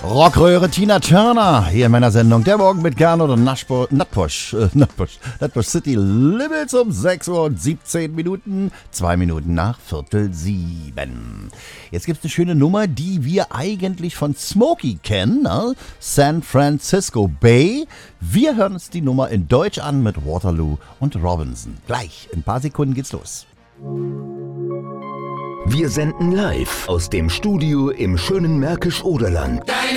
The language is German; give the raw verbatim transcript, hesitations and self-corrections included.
Rockröhre Tina Turner hier in meiner Sendung Der Morgen mit Gernot und Naschbo, Nutbush, äh, Nutbush, Nutbush City Limits um sechs Uhr und siebzehn Minuten, zwei Minuten nach Viertel sieben. Jetzt gibt es eine schöne Nummer, die wir eigentlich von Smokey kennen, ne? San Francisco Bay. Wir hören uns die Nummer in Deutsch an mit Waterloo und Robinson. Gleich, in ein paar Sekunden geht's los. Wir senden live aus dem Studio im schönen Märkisch-Oderland.